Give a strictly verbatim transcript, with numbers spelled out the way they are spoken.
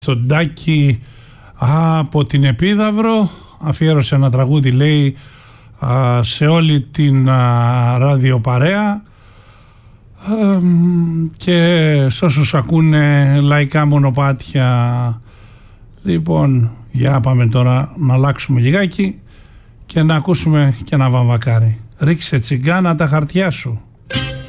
Στον Τάκη από την Επίδαυρο αφιέρωσε ένα τραγούδι, λέει, σε όλη την ραδιοπαρέα και σε όσους ακούνε λαϊκά μονοπάτια. Λοιπόν, για πάμε τώρα να αλλάξουμε λιγάκι και να ακούσουμε και ένα βαμβακάρι. Ρίξε τσιγκάνα τα χαρτιά σου.